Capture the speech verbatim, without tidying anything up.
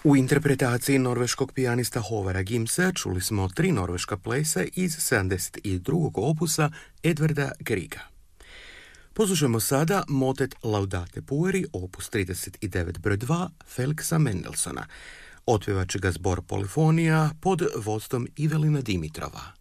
U interpretaciji norveškog pijanista Hovara Gimse čuli smo tri norveška plesa iz sedamdeset drugog opusa Edvarda Griega. Poslušajmo sada motet Laudate Pueri, opus trideset devet broj dva, Felixa Mendelssohna. Otpjevat će ga zbor Polifonija pod vodstvom Ivelina Dimitrova.